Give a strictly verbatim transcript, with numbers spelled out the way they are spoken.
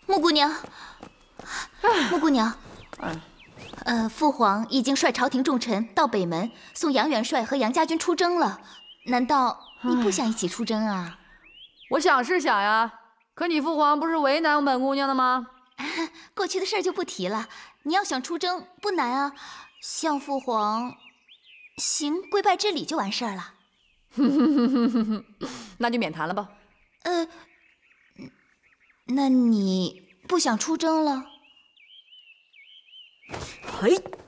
木姑娘，木姑娘，呃，父皇已经率朝廷重臣到北门送杨元帅和杨家军出征了。难道你不想一起出征啊？ 我想是想呀，可你父皇不是为难本姑娘的吗？ 过去的事儿就不提了。你要想出征不难啊，向父皇行跪拜之礼就完事儿了。 那就免谈了吧。 呃，那你不想出征了？ 嘿。